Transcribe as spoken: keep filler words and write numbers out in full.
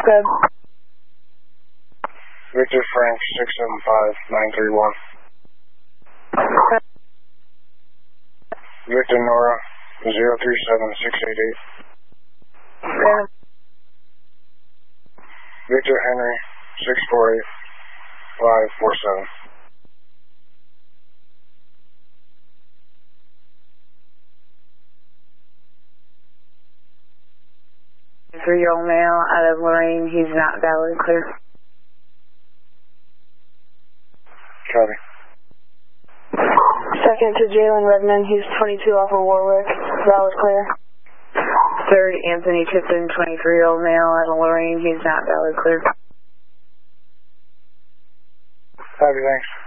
Good. Victor Frank, six seven five nine three one. Victor Nora, zero three seven six eight eight. Good. Victor Henry, six four eight five four seven. Three-year-old male out of Lorraine, he's not valid clear. Copy. Second to Jalen Redmond, he's twenty-two off of Warwick, valid clear. Third, Anthony Tipton, twenty-three-year-old male out of Lorraine, he's not valid clear. Copy, thanks.